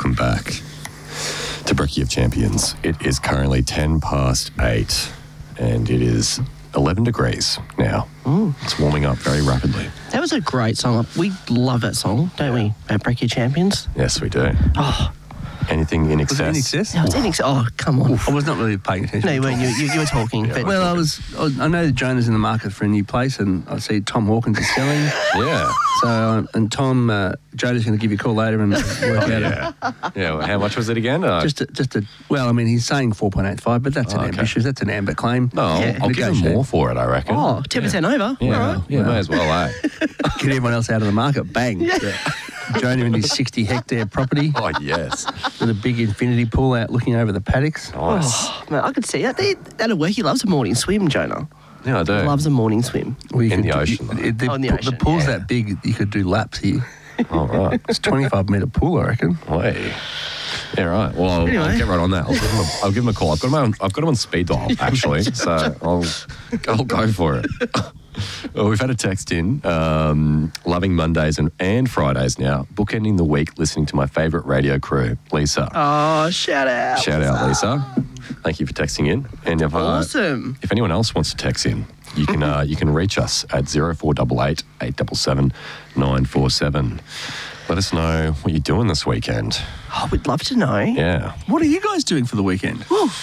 welcome back to Brekkie of Champions. It is currently 8:10 and it is 11 degrees now. It's warming up very rapidly. That was a great song. We love that song, don't we, at Brekkie of Champions? Yes, we do. Oh, Anything in excess? Was it in excess? no, it's in excess. Oh, come on. I was not really paying attention. No, you weren't. You were talking. Yeah, but Well, I know that Jonah's in the market for a new place, and I see Tom Hawkins is selling. Yeah. So, and Tom, Jonah's going to give you a call later and work out. Yeah. Yeah, well, how much was it again? Well, I mean, he's saying 4.85, but that's that's an amber claim. No, Yeah. I'll give him more for it, I reckon. oh, 10% over. yeah, All right. yeah, may as well, eh? Get everyone else out of the market. Bang. Jonah in his 60-hectare property Oh, yes. with a big infinity pool out looking over the paddocks. Nice. Oh, man, I could see that. That'll work. He loves a morning swim, Jonah. Yeah, I do. Loves a morning swim. Well, you In could the do- ocean, though. The pool's yeah. that big, you could do laps here. All right. It's a 25-metre pool, I reckon. Hey. Yeah, right. Well, I'll get right on that. I'll give him a call. I've got him on speed dial, actually, so I'll go for it. Well, we've had a text in, loving Mondays and Fridays now, bookending the week listening to my favourite radio crew, Lisa. Oh, shout out. Shout out, Lisa. Thank you for texting in. And Awesome. if anyone else wants to text in, you can reach us at 0488 877 947. Let us know what you're doing this weekend. Oh, we'd love to know. Yeah. What are you guys doing for the weekend?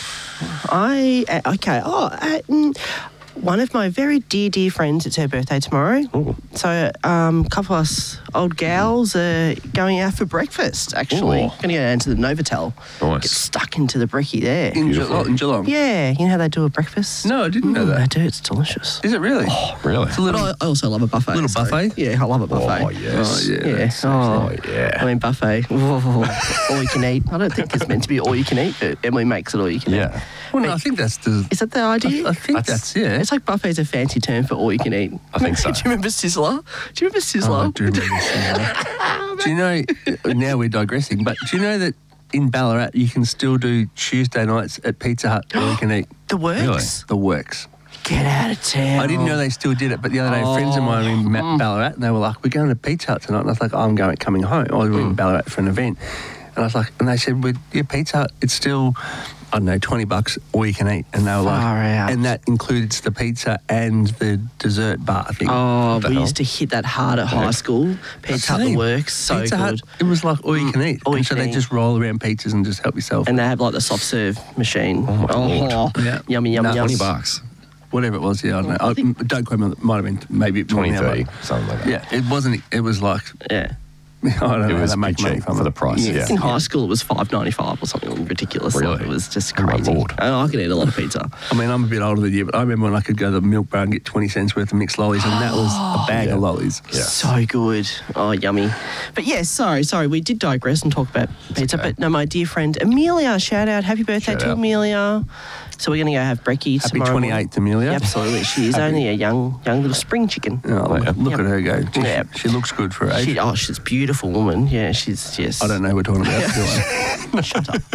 One of my very dear friends, it's her birthday tomorrow. Ooh. So a couple of us old gals are going out for breakfast, actually. Ooh. Going to go down to the Novotel. Nice. Get stuck into the brekkie there. In Geelong? Yeah, you know how they do a breakfast? No, I didn't know that. They do, it's delicious. Is it really? Really? It's a little... But I also love a buffet. Little buffet? Yeah, I love a buffet. Oh, yes. Oh, yeah. Yeah. Oh, yeah. I mean, buffet. All you can eat. I don't think it's meant to be all you can eat, but Emily makes it all you can eat. Yeah. Well, no, I think that's the... Is that the idea? I think that's yeah. It's like buffet's a fancy term for all you can eat. I think so. Do you remember Sizzler? Do you remember Sizzler? Oh, I do remember Sizzler. Do you know, now we're digressing, but do you know that in Ballarat you can still do Tuesday nights at Pizza Hut all you can eat? The Works? Really? The Works. Get out of town. I didn't know they still did it, but the other day friends of mine were in Ballarat and they were like, we're going to Pizza Hut tonight. And I was like, I'm coming home. I was in Ballarat for an event. And I was like, and they said, with your Pizza Hut, it's still, I don't know, $20 all you can eat. And they were like, Far out. and that includes the pizza and the dessert bar thing. Oh, the we hell? used to hit that hard at high school. Pizza Hut, The Same. Works, so Pizza good. Hut, it was like all you can eat. All you And so can they eat. just roll around pizzas and just help yourself. And they have like the soft serve machine. Oh, my Lord. Yeah. Yummy, yummy, No, yummy. $20. Whatever it was, yeah, I don't know. I think- Don't quote me, it might have been maybe 20, more now, 30, but- something like that. Yeah, it wasn't, it was like, Yeah. I don't It know, was they make big money cheap from for it. the price, yeah. In high school, it was $5.95 or something ridiculous. Really? Like, it was just Oh, my crazy. Lord. And I could eat a lot of pizza. I mean, I'm a bit older than you, but I remember when I could go to the milk bar and get 20 cents worth of mixed lollies, and that was a bag of lollies. Yeah. So good. Oh, yummy. But yes, sorry, we did digress and talk about pizza. okay. But no, my dear friend Amelia, shout out. Happy birthday Shout to out. Amelia. So we're going to go have brekkie Happy tomorrow morning. 28th, Amelia. Yeah, absolutely. She is only a young little spring chicken. Oh, Yeah. look Yep. at her go. Gee, Yeah. She looks good for her age. She's a beautiful woman. Yeah, she's yes. I don't know what we're talking about, do I? Shut up.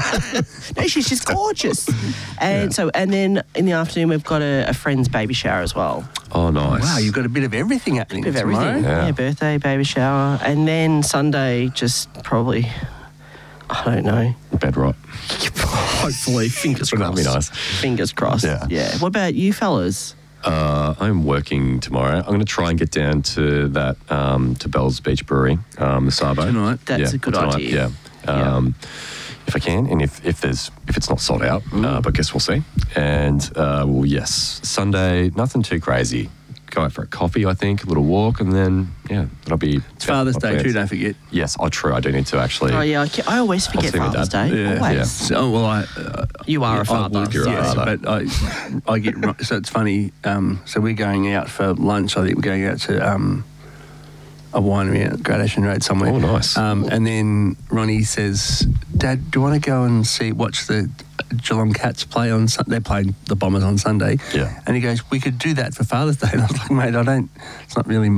No, she's just gorgeous. And and then in the afternoon we've got a friend's baby shower as well. Oh, nice. Wow, you've got a bit of everything happening Bit of tomorrow. everything. Yeah. Yeah, birthday, baby shower. And then Sunday just probably, I don't know. Bed rot. Hopefully, fingers That'd crossed. be nice. Fingers crossed. Yeah. What about you fellas? I'm working tomorrow. I'm going to try and get down to that, to Bell's Beach Brewery, the Sabo. Tonight? That's a good tonight, idea. Yeah. If I can, and if it's not sold out, but guess we'll see. And well, yes, Sunday, nothing too crazy. Go out for a coffee, I think, a little walk, and then that'll be. It's Father's Day too, don't forget. Yes, true. I do need to actually. Oh yeah, I always forget see my Father's dad. Day. Yeah. Always. Yeah. So, well, You are a father. would, you're a yes, father. but I get so it's funny. So we're going out for lunch. I think we're going out to a winery at Great Ocean Road somewhere. Oh, nice. And then Ronnie says, "Dad, do you want to go and watch the Geelong Cats play on Sunday? They're playing the Bombers on Sunday." Yeah. And he goes, "We could do that for Father's Day." And I was like, "Mate, that's not really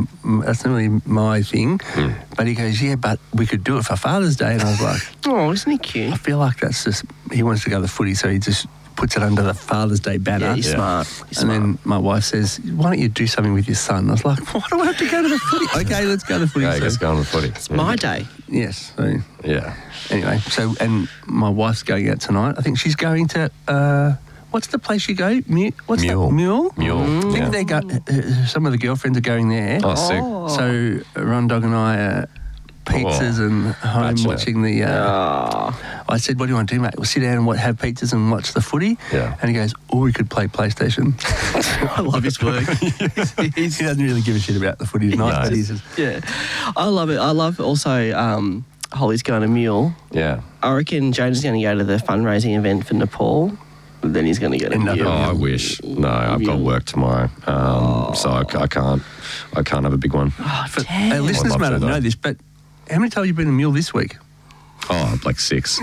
my thing." But he goes, "Yeah, but we could do it for Father's Day." And I was like, Oh, isn't he I cute? feel like that's just, he wants to go to the footy, so he just puts it under the Father's Day banner. Yeah, you're smart. And then my wife says, why don't you do something with your son? I was like, why do I have to go to the footy? Okay, let's go to the footy. Yeah, let's go on the footy. It's my day. Yes. So, Yeah. anyway, and my wife's going out tonight. I think she's going to, what's the place you go? Mule. Mule? Mule. I think some of the girlfriends are going there. Oh, sick. So Ron Dog and I are pizzas and home Bachelor. watching the... I said, what do you want to do, mate? We'll sit down and have pizzas and watch the footy. Yeah. And he goes, or we could play PlayStation. I love his work. He doesn't really give a shit about the footy tonight. No. But he says, Yeah. I love it. I love also Holly's going to Mule. Yeah. I reckon James is going to go to the fundraising event for Nepal. Then he's going to go to Mule. Oh, I wish. No, I've got work tomorrow, so I can't have a big one. Oh, our damn. listeners I'd may love not to, know though. this, but how many times have you been to Mule this week? Oh, like 6.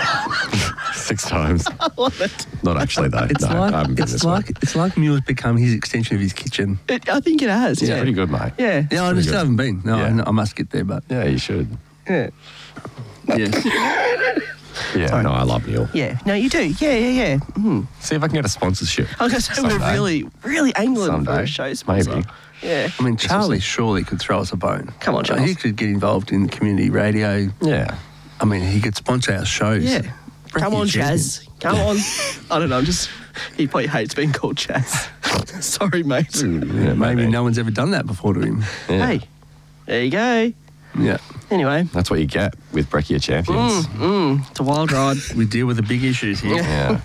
6 times. I love it. Not actually though. It's no, I haven't been this week. it's like Mule's become his extension of his kitchen. I think it has. It's Yeah. pretty good, mate. Yeah. Yeah, I pretty still good. haven't been. No, Yeah. I must get there, but Yeah, you should. Yeah. yes. Yeah, no, I love Mule. Yeah. No, you do. Yeah. Mm. See if I can get a sponsorship. I was going to say we're Someday. really angling for Someday. a show sponsor. Maybe. Yeah. I mean, Charlie surely could throw us a bone. Come on, He Charles. could get involved in community radio. Yeah. I mean, he could sponsor our shows. Yeah. Come on, Champion. Chaz. Come on. I don't know. He probably hates being called Chaz. Sorry, mate. Yeah, Maybe no one's ever done that before to him. Yeah. Hey, there you go. Yeah. Anyway, That's what you get with Breccia Champions. it's a wild ride. We deal with the big issues here. Yeah.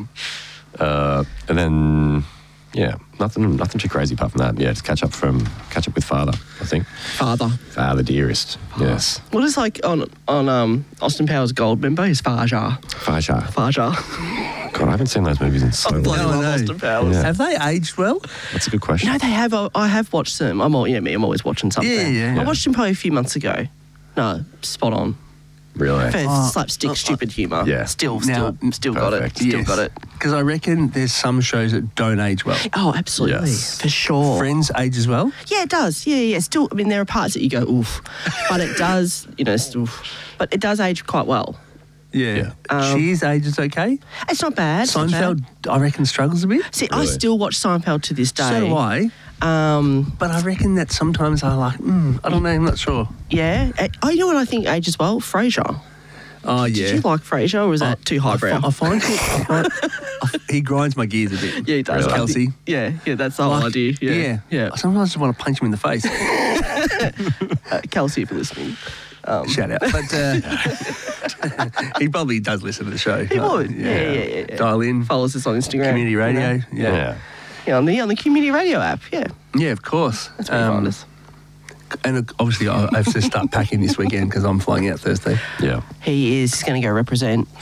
And then, yeah, nothing too crazy apart from that. Yeah, just catch up with Father, I think. Father dearest. Yes. What is like on Austin Powers Gold member is Fajar. Fajar. God, I haven't seen those movies in so I bloody long. love no. Austin Powers. Yeah. Have they aged well? That's a good question. No, they have. I have watched them. I'm always watching something. Yeah. I watched them probably a few months ago. No, spot on. Really? For slapstick, stupid humour. Yeah. Still Perfect. got it. Still got it. Because I reckon there's some shows that don't age well. Oh, absolutely. Yes. For sure. Friends age as well. Yeah, it does. Yeah. Still, I mean, there are parts that you go, oof. But it does, but it does age quite well. Yeah. Cheers ages okay. It's not bad. it's not bad. Seinfeld, I reckon, struggles a bit. See, I Really? still watch Seinfeld to this day. So do I. But I reckon that sometimes I like, I don't know, I'm not sure. Yeah. You know what I think ages well? Frasier. Oh, yeah. Did you like Frasier or was that too highbrow? I find he grinds my gears a bit. Yeah, he does. Really? Kelsey. Yeah, that's the whole idea. Yeah. I sometimes just want to punch him in the face. Kelsey, if you're listening. Shout out. But he probably does listen to the show. He would. Yeah. Dial in. Follows us on Instagram. Community radio. Yeah. Yeah, on the community radio app. Yeah, Yeah, of course. that's where you find us. And obviously I have to start packing this weekend because I'm flying out Thursday. Yeah. He is going to go represent